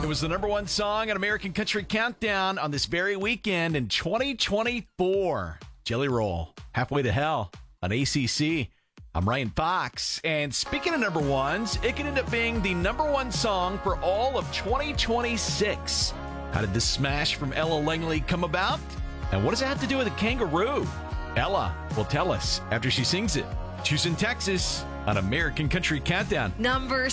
was the number one song on American Country Countdown on this very weekend in 2024. Jelly Roll, Halfway to Hell on ACC. I'm Ryan Fox. And speaking of number ones, it could end up being the number one song for all of 2026. How did this smash from Ella Langley come about? And what does it have to do with a kangaroo? Ella will tell us after she sings it. Houston, Texas on American Country Countdown. Number